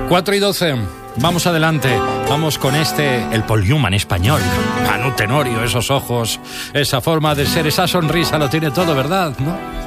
4:12. Vamos adelante. Vamos con el Paul Newman español. Manu Tenorio, esos ojos, esa forma de ser, esa sonrisa, lo tiene todo, ¿verdad? ¿No?